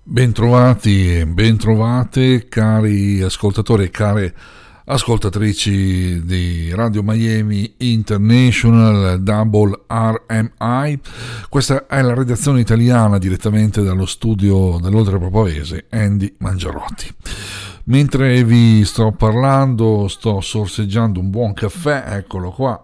Bentrovati e bentrovate cari ascoltatori e care ascoltatrici di Radio Miami International Double RMI. Questa è la redazione italiana direttamente dallo studio dell'Oltre Pavese, Andy Mangiarotti. Mentre vi sto parlando sto sorseggiando un buon caffè, eccolo qua.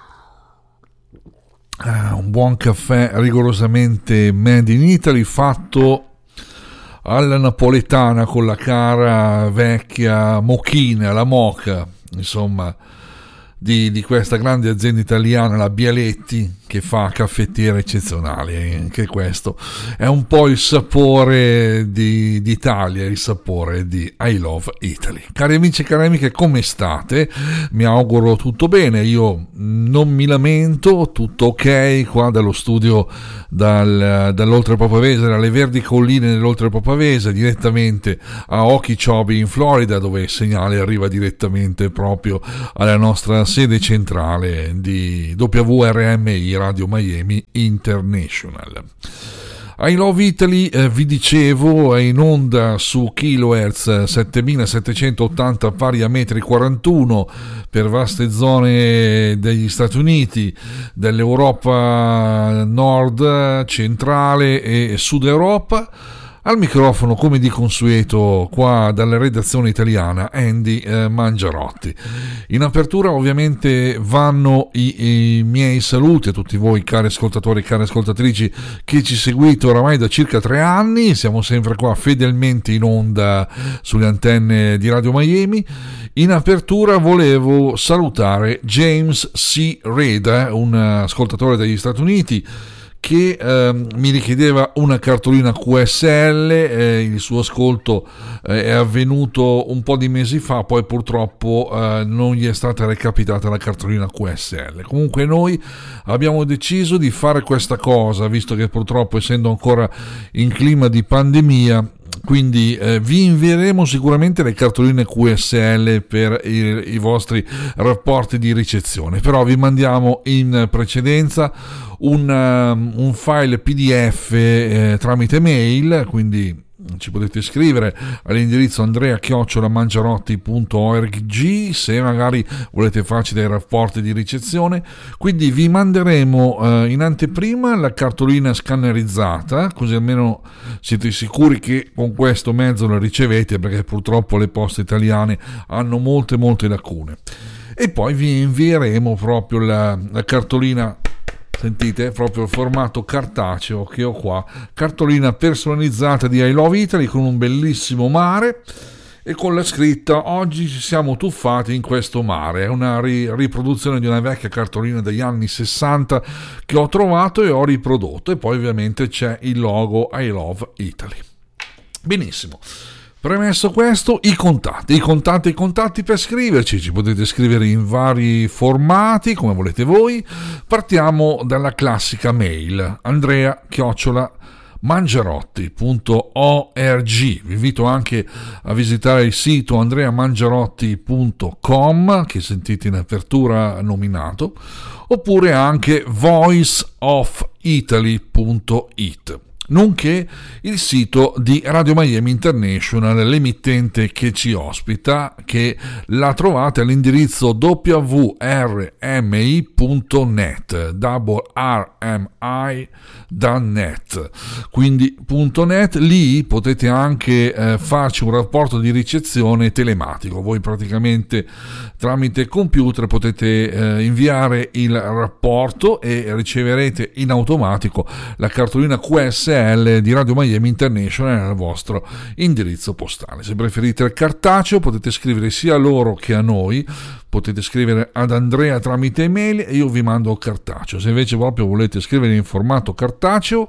Un buon caffè rigorosamente made in Italy, fatto alla napoletana con la cara vecchia mochina, la moca, insomma, di questa grande azienda italiana, la Bialetti, che fa caffettiere eccezionali. Anche questo è un po' il sapore d'Italia, il sapore di I Love Italy. Cari amici e cari amiche, come state? Mi auguro tutto bene, io non mi lamento, tutto ok qua dallo studio dall'Oltre Pavese, dalle verdi colline dell'Oltre Pavese, direttamente a Okeechobee in Florida, dove il segnale arriva direttamente proprio alla nostra sede centrale di WRMI Radio Miami International. I Love Italy, vi dicevo, è in onda su kilohertz 7780 pari a metri 41 per vaste zone degli Stati Uniti, dell'Europa nord, centrale e sud Europa. Al microfono, come di consueto, qua dalla redazione italiana, Andy Mangiarotti. In apertura ovviamente vanno i miei saluti a tutti voi cari ascoltatori e cari ascoltatrici che ci seguite oramai da circa 3 anni. Siamo sempre qua fedelmente in onda sulle antenne di Radio Miami. In apertura volevo salutare James C. Reda, un ascoltatore degli Stati Uniti, che mi richiedeva una cartolina QSL. Il suo ascolto è avvenuto un po' di mesi fa, poi purtroppo non gli è stata recapitata la cartolina QSL. Comunque noi abbiamo deciso di fare questa cosa, visto che purtroppo, essendo ancora in clima di pandemia, quindi vi invieremo sicuramente le cartoline QSL per i vostri rapporti di ricezione, però vi mandiamo in precedenza un file PDF tramite mail, quindi ci potete scrivere all'indirizzo andrea@mangiarotti.org se magari volete farci dei rapporti di ricezione. Quindi vi manderemo in anteprima la cartolina scannerizzata, così almeno siete sicuri che con questo mezzo la ricevete, perché purtroppo le poste italiane hanno molte lacune. E poi vi invieremo proprio la cartolina. Sentite, proprio il formato cartaceo che ho qua, cartolina personalizzata di I Love Italy con un bellissimo mare e con la scritta "Oggi ci siamo tuffati in questo mare". È una riproduzione di una vecchia cartolina degli anni 60 che ho trovato e ho riprodotto, e poi ovviamente c'è il logo I Love Italy. Benissimo. Premesso questo, i contatti per scriverci, ci potete scrivere in vari formati come volete voi. Partiamo dalla classica mail, andrea@mangiarotti.org. Vi invito anche a visitare il sito andreamangiarotti.com, che sentite in apertura nominato, oppure anche voiceofitaly.it, nonché il sito di Radio Miami International, l'emittente che ci ospita, che la trovate all'indirizzo wrmi.net, WRMI.net, quindi .net. Lì potete anche farci un rapporto di ricezione telematico. Voi praticamente tramite computer potete inviare il rapporto e riceverete in automatico la cartolina QSL di Radio Miami International al vostro indirizzo postale. Se preferite il cartaceo potete scrivere sia a loro che a noi, potete scrivere ad Andrea tramite email e io vi mando il cartaceo. Se invece proprio volete scrivere in formato cartaceo,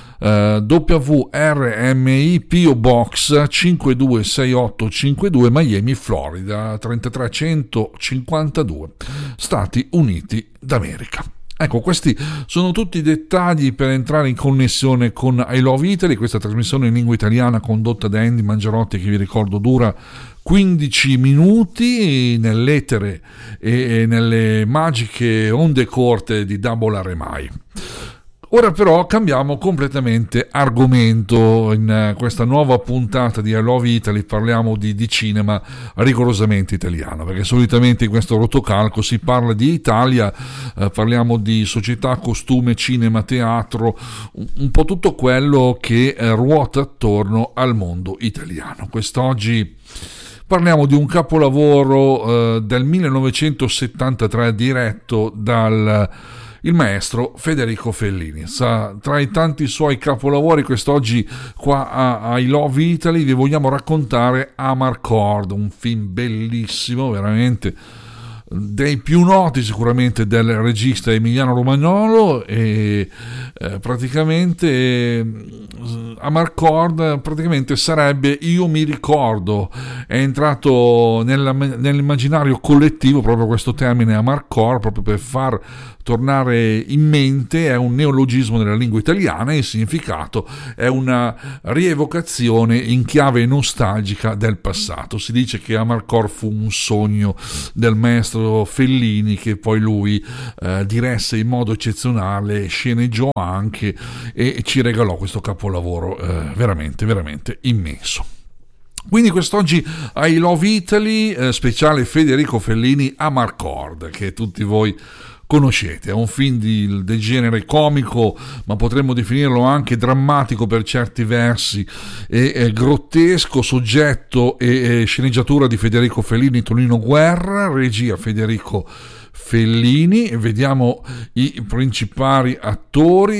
WRMI PO Box 526852 Miami, Florida 33152, Stati Uniti d'America. Ecco, questi sono tutti i dettagli per entrare in connessione con I Love Italy, questa trasmissione in lingua italiana condotta da Andy Mangiarotti, che vi ricordo dura 15 minuti nell'etere e nelle magiche onde corte di Double RMI. Ora però cambiamo completamente argomento. In questa nuova puntata di I Love Italy parliamo di cinema rigorosamente italiano, perché solitamente in questo rotocalco si parla di Italia, parliamo di società, costume, cinema, teatro, un po' tutto quello che ruota attorno al mondo italiano. Quest'oggi parliamo di un capolavoro del 1973 diretto dal il maestro Federico Fellini. Tra i tanti suoi capolavori, quest'oggi qua a I Love Italy vi vogliamo raccontare Amarcord, un film bellissimo, veramente dei più noti sicuramente del regista Emiliano Romagnolo, e praticamente Amarcord praticamente sarebbe Io mi ricordo, è entrato nell'immaginario collettivo proprio questo termine Amarcord, proprio per far tornare in mente, è un neologismo nella lingua italiana e il significato è una rievocazione in chiave nostalgica del passato. Si dice che Amarcord fu un sogno del maestro Fellini, che poi lui diresse in modo eccezionale, sceneggiò anche e ci regalò questo capolavoro veramente veramente immenso. Quindi quest'oggi I Love Italy, speciale Federico Fellini, Amarcord, che tutti voi conoscete. È un film del genere comico, ma potremmo definirlo anche drammatico per certi versi, e grottesco, soggetto e sceneggiatura di Federico Fellini, Tonino Guerra, regia Federico Fellini. Vediamo i principali attori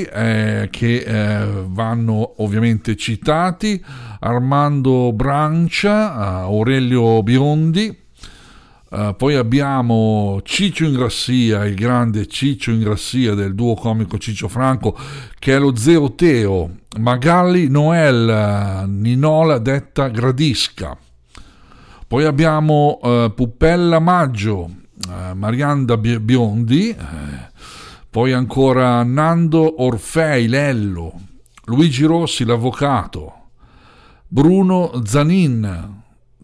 che vanno ovviamente citati: Armando Brancia, Aurelio Biondi, poi abbiamo Ciccio Ingrassia, il grande Ciccio Ingrassia del duo comico Ciccio Franco, che è lo zio Teo, Magalli Noel, Ninola detta Gradisca. Poi abbiamo Puppella Maggio, Marianda Biondi, poi ancora Nando Orfei Lello, Luigi Rossi l'avvocato, Bruno Zanin,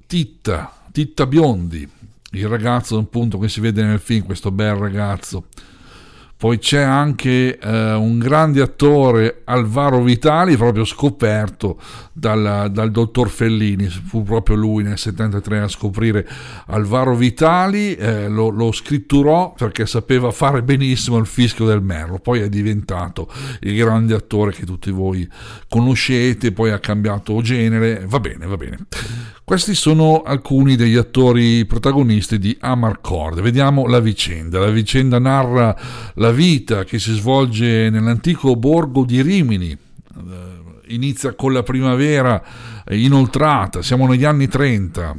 Titta Biondi, il ragazzo appunto che si vede nel film, questo bel ragazzo. Poi c'è anche un grande attore, Alvaro Vitali, proprio scoperto dal dottor Fellini. Fu proprio lui nel 73 a scoprire Alvaro Vitali, lo scritturò perché sapeva fare benissimo il Fischio del Merlo, poi è diventato il grande attore che tutti voi conoscete, poi ha cambiato genere, va bene. Questi sono alcuni degli attori protagonisti di Amarcord. Vediamo la vicenda. La vicenda narra la vita che si svolge nell'antico borgo di Rimini. Inizia con la primavera inoltrata, siamo negli anni 30.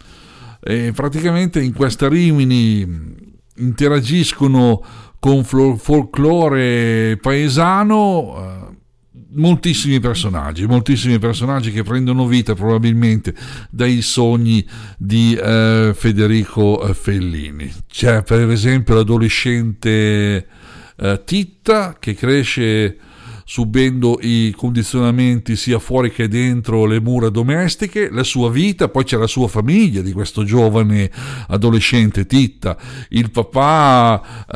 E praticamente in questa Rimini interagiscono con folklore paesano moltissimi personaggi che prendono vita probabilmente dai sogni di Federico Fellini. C'è per esempio l'adolescente Titta, che cresce subendo i condizionamenti sia fuori che dentro le mura domestiche, la sua vita. Poi c'è la sua famiglia di questo giovane adolescente Titta, il papà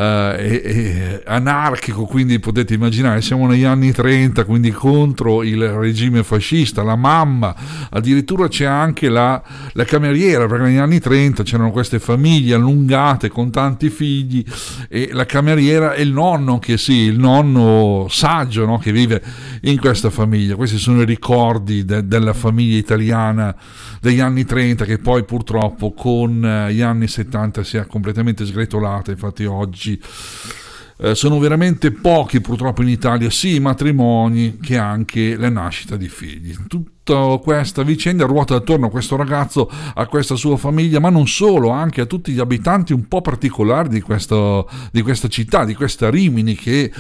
è anarchico, quindi potete immaginare, siamo negli anni 30, quindi contro il regime fascista, la mamma, addirittura c'è anche la cameriera, perché negli anni 30 c'erano queste famiglie allungate con tanti figli, e la cameriera e il nonno, che sì, il nonno saggio, no? Che vive in questa famiglia. Questi sono i ricordi della famiglia italiana degli anni 30, che poi purtroppo con gli anni 70 si è completamente sgretolata. Infatti oggi sono veramente pochi purtroppo in Italia sia i matrimoni che anche la nascita di figli. Tutta questa vicenda ruota attorno a questo ragazzo, a questa sua famiglia, ma non solo, anche a tutti gli abitanti un po' particolari di questa città, di questa Rimini, che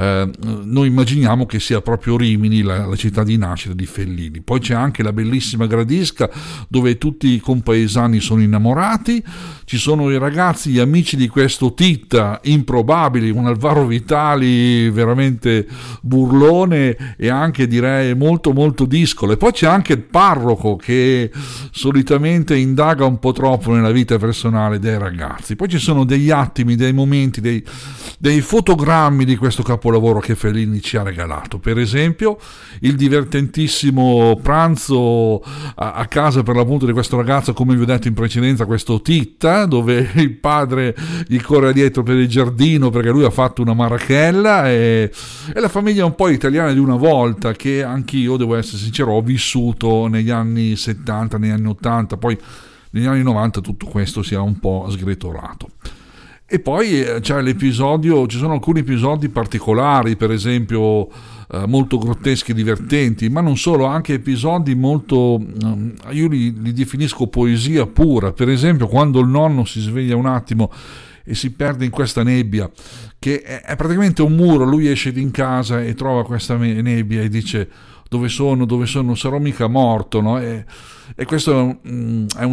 noi immaginiamo che sia proprio Rimini, la città di nascita di Fellini. Poi c'è anche la bellissima Gradisca, dove tutti i compaesani sono innamorati. Ci sono i ragazzi, gli amici di questo Titta improbabili, un Alvaro Vitali veramente burlone e anche direi molto molto discolo. E poi c'è c'è anche il parroco che solitamente indaga un po' troppo nella vita personale dei ragazzi. Poi ci sono degli attimi, dei momenti, dei fotogrammi di questo capolavoro che Fellini ci ha regalato. Per esempio il divertentissimo pranzo a casa per l'appunto di questo ragazzo, come vi ho detto in precedenza, questo Titta, dove il padre gli corre dietro per il giardino perché lui ha fatto una marachella, e la famiglia è un po' italiana di una volta, che anch'io, devo essere sincero, ho vissuto negli anni 70, negli anni 80, poi negli anni 90 tutto questo si è un po' sgretolato. E poi c'è l'episodio, ci sono alcuni episodi particolari, per esempio molto grotteschi e divertenti, ma non solo, anche episodi molto, io li definisco poesia pura. Per esempio quando il nonno si sveglia un attimo e si perde in questa nebbia, che è praticamente un muro, lui esce di casa e trova questa nebbia e dice: dove sono, non sarò mica morto, no? E questo è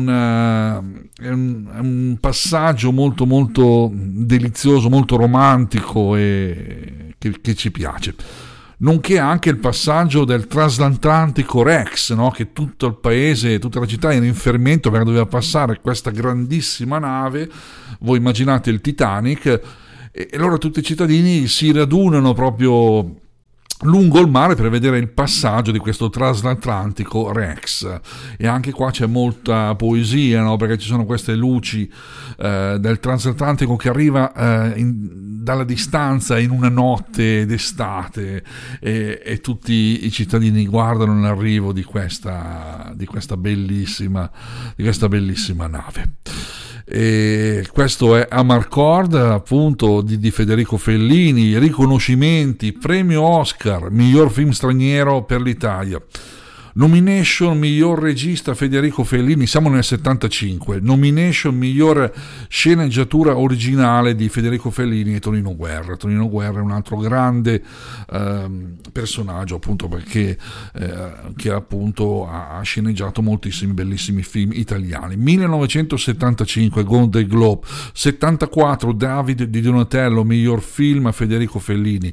un passaggio molto molto delizioso, molto romantico, e che ci piace. Nonché anche il passaggio del transatlantico Rex, no? Che tutto il paese, tutta la città era in fermento perché doveva passare questa grandissima nave. Voi immaginate il Titanic, e allora tutti i cittadini si radunano proprio lungo il mare per vedere il passaggio di questo transatlantico Rex. E anche qua c'è molta poesia, no? Perché ci sono queste luci del transatlantico che arriva dalla distanza in una notte d'estate, e tutti i cittadini guardano l'arrivo di questa bellissima nave. E questo è Amarcord, appunto, di Federico Fellini. Riconoscimenti: premio Oscar miglior film straniero per l'Italia, nomination miglior regista Federico Fellini, siamo nel 75, nomination miglior sceneggiatura originale di Federico Fellini e Tonino Guerra. Tonino Guerra è un altro grande personaggio, appunto, perché che appunto ha sceneggiato moltissimi bellissimi film italiani. 1975 Golden Globe, 74 David di Donatello miglior film Federico Fellini,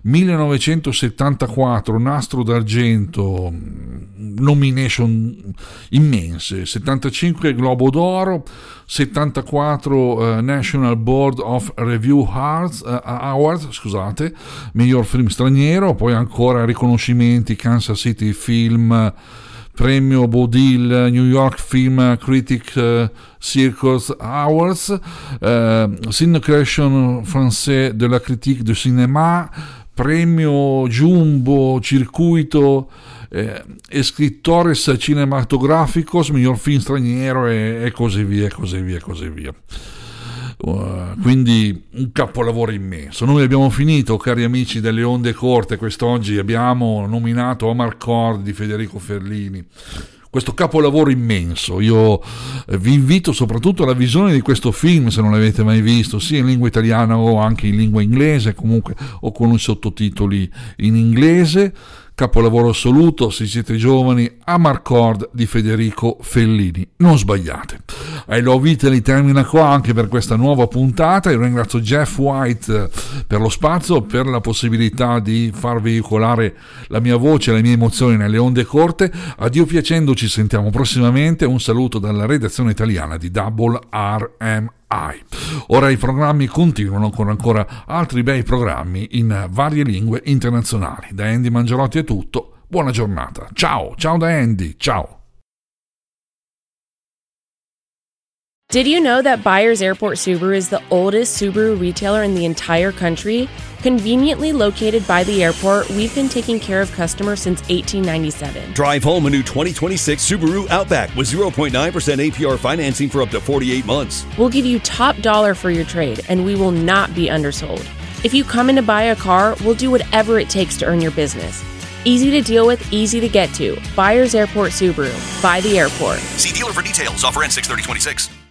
1974 Nastro d'Argento, nomination immense, 75 Globo d'Oro, 74 National Board of Review Awards, scusate, miglior film straniero. Poi ancora riconoscimenti: Kansas City Film, premio Baudil, New York Film Critic Circus Awards, Syndication Français de la Critique du Cinéma, premio Jumbo Circuito Escritores Cinematograficos, miglior film straniero, e così via. Quindi un capolavoro immenso. Noi abbiamo finito, cari amici delle onde corte, quest'oggi abbiamo nominato Amarcord di Federico Fellini, questo capolavoro immenso. Io vi invito soprattutto alla visione di questo film, se non l'avete mai visto, sia in lingua italiana o anche in lingua inglese, comunque, o con i sottotitoli in inglese. Capolavoro assoluto, se siete giovani, Amarcord di Federico Fellini, non sbagliate. I Love Italy termina qua anche per questa nuova puntata. Io ringrazio Jeff White per lo spazio, per la possibilità di far veicolare la mia voce e le mie emozioni nelle onde corte. A Dio piacendo ci sentiamo prossimamente. Un saluto dalla redazione italiana di Double RMI. Ora i programmi continuano con ancora altri bei programmi in varie lingue internazionali. Da Andy Mangerotti è tutto, buona giornata, ciao da Andy, ciao. Did you know that Byers Airport Subaru is the oldest Subaru retailer in the entire country? Conveniently located by the airport, we've been taking care of customers since 1897. Drive home a new 2026 Subaru Outback with 0.9% APR financing for up to 48 months. We'll give you top dollar for your trade, and we will not be undersold. If you come in to buy a car, we'll do whatever it takes to earn your business. Easy to deal with, easy to get to. Byers Airport Subaru. By the airport. See dealer for details. Offer ends 6/30/26.